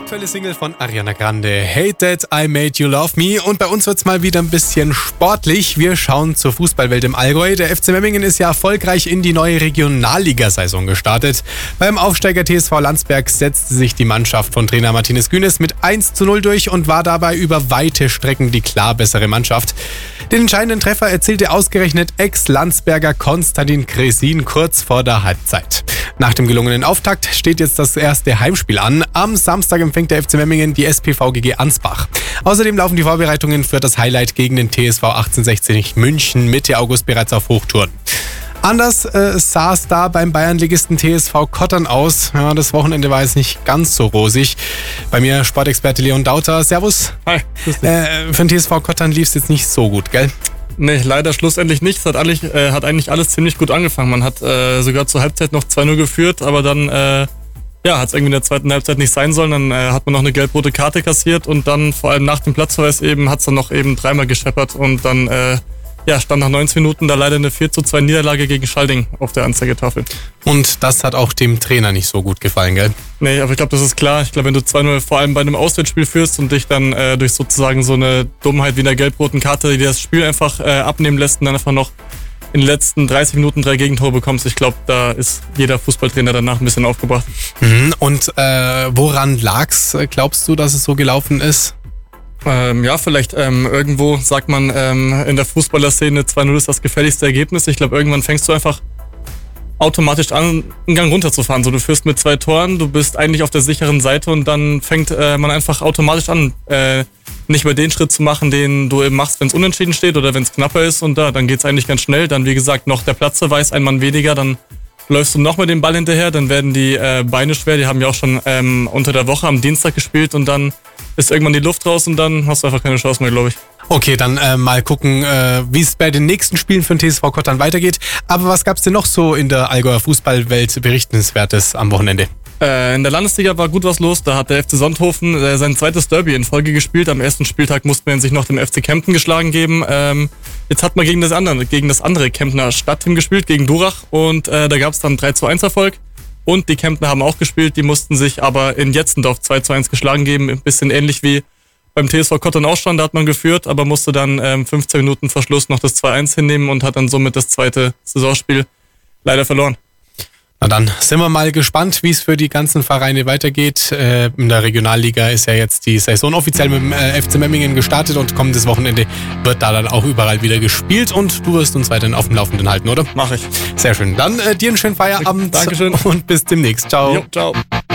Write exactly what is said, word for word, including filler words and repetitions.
aktuelle Single von Ariana Grande, Hate That I Made You Love Me. Und bei uns wird's mal wieder ein bisschen sportlich. Wir schauen zur Fußballwelt im Allgäu. Der F C Memmingen ist ja erfolgreich in die neue Regionalligasaison gestartet. Beim Aufsteiger T S V Landsberg setzte sich die Mannschaft von Trainer Martinez Günes mit eins zu null durch und war dabei über weite Strecken die klar bessere Mannschaft. Den entscheidenden Treffer erzielte ausgerechnet Ex-Landsberger Konstantin Kresin kurz vor der Halbzeit. Nach dem gelungenen Auftakt steht jetzt das erste Heimspiel an. Am Samstag empfängt der F C Memmingen die S P V G G Ansbach. Außerdem laufen die Vorbereitungen für das Highlight gegen den T S V achtzehnhundertsechzig München Mitte August bereits auf Hochtouren. Anders äh, sah es da beim Bayernligisten T S V Kottern aus. Ja, das Wochenende war jetzt nicht ganz so rosig. Bei mir Sportexperte Leon Dauter. Servus. Hi. Äh, für den T S V Kottern lief es jetzt nicht so gut, gell? Nee, leider schlussendlich nicht. Es hat eigentlich, äh, hat eigentlich alles ziemlich gut angefangen. Man hat äh, sogar zur Halbzeit noch zwei null geführt, aber dann äh, ja, hat es irgendwie in der zweiten Halbzeit nicht sein sollen. Dann äh, hat man noch eine gelb-rote Karte kassiert und dann vor allem nach dem Platzverweis eben hat es dann noch eben dreimal gescheppert und dann äh, ja, stand nach neunzig Minuten da leider eine vier zu zwei Niederlage gegen Schalding auf der Anzeigetafel. Und das hat auch dem Trainer nicht so gut gefallen, gell? Nee, aber ich glaube, das ist klar. Ich glaube, wenn du zwei null vor allem bei einem Auswärtsspiel führst und dich dann äh, durch sozusagen so eine Dummheit wie in der gelb-roten Karte, die das Spiel einfach äh, abnehmen lässt und dann einfach noch in den letzten dreißig Minuten drei Gegentore bekommst, ich glaube, da ist jeder Fußballtrainer danach ein bisschen aufgebracht. Mhm. Und äh, woran lag's, glaubst du, dass es so gelaufen ist? Ähm, ja, vielleicht ähm, irgendwo sagt man ähm, in der Fußballerszene zwei null ist das gefährlichste Ergebnis. Ich glaube, irgendwann fängst du einfach automatisch an, einen Gang runterzufahren. So, du führst mit zwei Toren, du bist eigentlich auf der sicheren Seite und dann fängt äh, man einfach automatisch an, äh, nicht mehr den Schritt zu machen, den du eben machst, wenn es unentschieden steht oder wenn es knapper ist und da, dann geht's eigentlich ganz schnell. Dann, wie gesagt, noch der Platzverweis, ein Mann weniger, dann läufst du noch mal den Ball hinterher, dann werden die äh, Beine schwer, die haben ja auch schon ähm, unter der Woche am Dienstag gespielt und dann ist irgendwann die Luft raus und dann hast du einfach keine Chance mehr, glaube ich. Okay, dann äh, mal gucken, äh, wie es bei den nächsten Spielen für den T S V Kottern weitergeht. Aber was gab's denn noch so in der Allgäuer Fußballwelt Berichtenswertes am Wochenende? Äh, in der Landesliga war gut was los. Da hat der F C Sonthofen äh, sein zweites Derby in Folge gespielt. Am ersten Spieltag musste man sich noch dem F C Kempten geschlagen geben. Ähm, jetzt hat man gegen das andere, gegen das andere Kemptner Stadtteam gespielt, gegen Durach. Und äh, da gab's dann drei zu eins Erfolg. Und die Kemptner haben auch gespielt. Die mussten sich aber in Jetzendorf zwei zu eins geschlagen geben. Ein bisschen ähnlich wie beim T S V Kottern auch schon. Da hat man geführt, aber musste dann ähm, fünfzehn Minuten vor Schluss noch das zwei eins hinnehmen und hat dann somit das zweite Saisonspiel leider verloren. Na dann sind wir mal gespannt, wie es für die ganzen Vereine weitergeht. Äh, in der Regionalliga ist ja jetzt die Saison offiziell mit dem äh, F C Memmingen gestartet und kommendes Wochenende wird da dann auch überall wieder gespielt und du wirst uns weiterhin auf dem Laufenden halten, oder? Mach ich. Sehr schön. Dann äh, dir einen schönen Feierabend. Dankeschön. Und bis demnächst. Ciao. Jo, ciao.